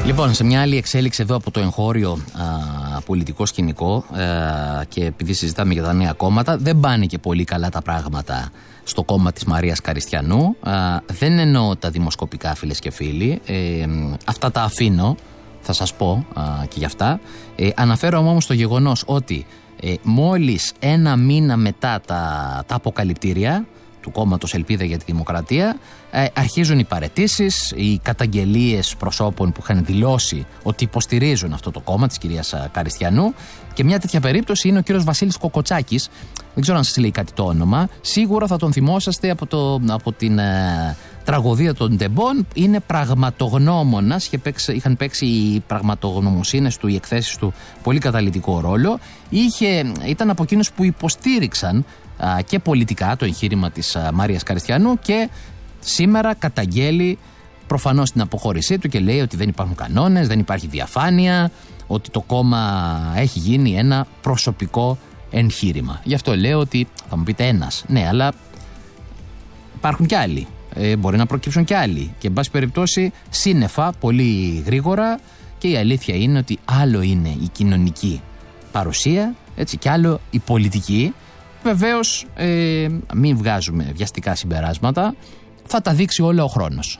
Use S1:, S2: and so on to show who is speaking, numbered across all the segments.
S1: Λοιπόν, σε μια άλλη εξέλιξη εδώ από το εγχώριο πολιτικό σκηνικό και επειδή συζητάμε για τα νέα κόμματα, δεν πάνε και πολύ καλά τα πράγματα στο κόμμα της Μαρίας Καριστιανού. Δεν εννοώ τα δημοσκοπικά, φίλες και φίλοι. Αυτά τα αφήνω, θα σας πω και γι' αυτά. Αναφέρομαι όμως στο γεγονός ότι μόλις ένα μήνα μετά τα αποκαλυπτήρια του κόμματος Ελπίδα για τη Δημοκρατία, αρχίζουν οι παραιτήσεις, οι καταγγελίες προσώπων που είχαν δηλώσει ότι υποστηρίζουν αυτό το κόμμα της κυρίας Καριστιανού. Και μια τέτοια περίπτωση είναι ο κύριος Βασίλης Κοκοτσάκης. Δεν ξέρω αν σας λέει κάτι το όνομα. Σίγουρα θα τον θυμόσαστε από την τραγωδία των Ντεμπών. Είναι πραγματογνώμονας. Είχαν παίξει οι πραγματογνωμοσύνες του, οι εκθέσεις του, πολύ καταλυτικό ρόλο. Ήταν από εκείνους που υποστήριξαν και πολιτικά το εγχείρημα της Μαρίας Καριστιανού και σήμερα καταγγέλει προφανώς την αποχώρησή του και λέει ότι δεν υπάρχουν κανόνες, δεν υπάρχει διαφάνεια, ότι το κόμμα έχει γίνει ένα προσωπικό εγχείρημα. Γι' αυτό λέω ότι θα μου πείτε ένας. Ναι, αλλά υπάρχουν κι άλλοι. Μπορεί να προκύψουν κι άλλοι. Και εν πάση περιπτώσει σύννεφα πολύ γρήγορα και η αλήθεια είναι ότι άλλο είναι η κοινωνική παρουσία, έτσι, και άλλο η πολιτική. Βεβαίως μην βγάζουμε βιαστικά συμπεράσματα, θα τα δείξει όλα ο χρόνος.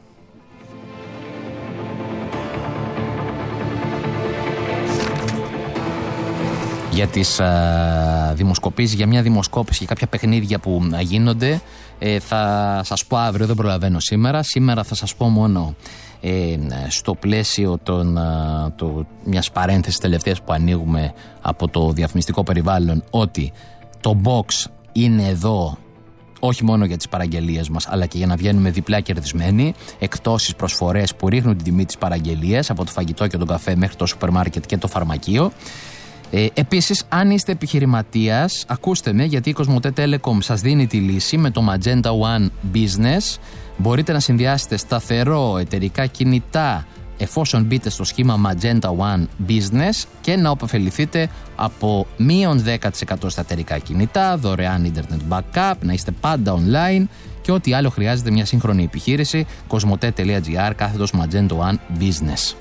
S1: Για τις δημοσκοπήσεις, για μια δημοσκόπηση και κάποια παιχνίδια που γίνονται, θα σας πω αύριο, δεν προλαβαίνω σήμερα. Σήμερα θα σας πω μόνο στο πλαίσιο μιας παρένθεσης τελευταίας που ανοίγουμε από το διαφημιστικό περιβάλλον, ότι το box είναι εδώ όχι μόνο για τις παραγγελίες μας, αλλά και για να βγαίνουμε διπλά κερδισμένοι. Εκτόσεις, προσφορές που ρίχνουν την τιμή της παραγγελίας, από το φαγητό και τον καφέ μέχρι το σούπερ μάρκετ και το φαρμακείο. Επίσης, αν είστε επιχειρηματίας, ακούστε με, γιατί η Κοσμοτέ Telecom σας δίνει τη λύση με το Magenta One Business. Μπορείτε να συνδυάσετε σταθερό, εταιρικά κινητά, εφόσον μπείτε στο σχήμα Magenta One Business, και να ωφεληθείτε από μείον 10% στα εταιρικά κινητά, δωρεάν internet backup, να είστε πάντα online και ό,τι άλλο χρειάζεται μια σύγχρονη επιχείρηση. Cosmote.gr/Magenta One Business.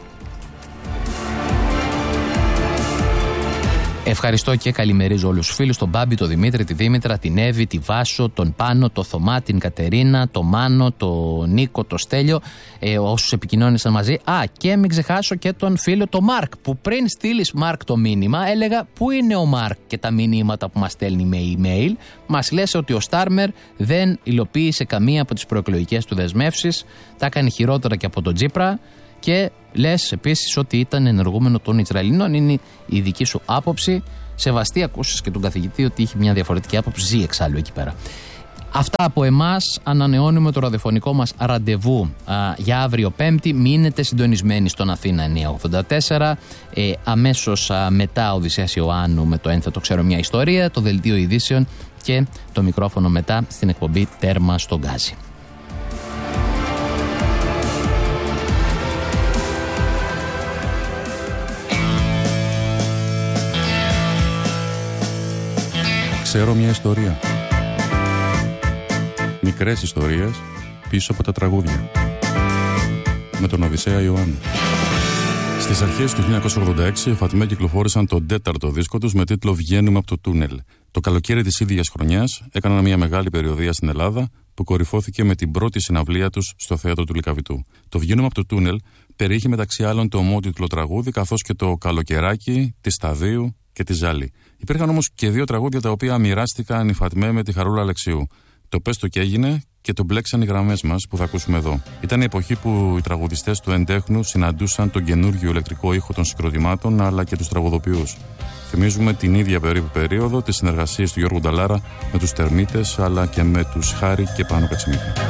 S1: Ευχαριστώ και καλημερίζω όλους τους φίλους, τον Μπάμπη, τον Δημήτρη, τη Δήμητρα, την Εύη, τη Βάσο, τον Πάνο, τον Θωμά, την Κατερίνα, τον Μάνο, τον Νίκο, τον Στέλιο, όσους επικοινώνησαν μαζί. Και μην ξεχάσω και τον φίλο τον Μάρκ, που πριν στείλεις Μάρκ το μήνυμα, έλεγα πού είναι ο Μάρκ και τα μηνύματα που μας στέλνει με email. Μας λες ότι ο Στάρμερ δεν υλοποίησε καμία από τις προεκλογικές του δεσμεύσεις, τα έκανε χειρότερα και από τον Τζίπρα. Και λες επίσης ότι ήταν ενεργούμενο των Ισραηλινών. Είναι η δική σου άποψη. Σεβαστή, ακούσεις και τον καθηγητή ότι είχε μια διαφορετική άποψη. Ζει εξάλλου εκεί πέρα. Αυτά από εμάς. Ανανεώνουμε το ραδιοφωνικό μας ραντεβού για αύριο Πέμπτη. Μείνετε συντονισμένοι στον Αθήνα 984. Αμέσως μετά Οδυσσέας Ιωάννου με το ένθετο Ξέρω μια ιστορία, το δελτίο ειδήσεων και το μικρόφωνο μετά στην εκπομπή Τέρμα στον Γκάζι.
S2: Ξέρω μια ιστορία. Μικρές ιστορίες πίσω από τα τραγούδια. Με τον Οδυσσέα Ιωάννου. Στις αρχές του 1986 οι Φατιμέ κυκλοφόρησαν τον 4ο δίσκο τους με τίτλο «Βγαίνουμε από το τούνελ». Το καλοκαίρι της ίδιας χρονιάς έκαναν μια μεγάλη περιοδεία στην Ελλάδα που κορυφώθηκε με την πρώτη συναυλία τους στο θέατρο του Λυκαβητού. Το «Βγαίνουμε από το τούνελ» περιείχε μεταξύ άλλων το ομότιτλο τραγούδι, καθώς και το «Καλοκαιράκι», τη Σταδίου και τη Ζάλη. Υπήρχαν όμως και δύο τραγούδια τα οποία μοιράστηκαν η Φατιμέ με τη Χαρούλα Αλεξίου. Το «Πες το κι έγινε» και το «Μπλέξαν οι γραμμές μας» που θα ακούσουμε εδώ. Ήταν η εποχή που οι τραγουδιστές του εντέχνου συναντούσαν τον καινούργιο ηλεκτρικό ήχο των συγκροτημάτων αλλά και τους τραγουδοποιούς. Θυμίζουμε την ίδια περίπου περίοδο τις συνεργασίες του Γιώργου Νταλάρα με τους Τερμίτες αλλά και με τους Χάρη και Πάνο Κατσιμίχα.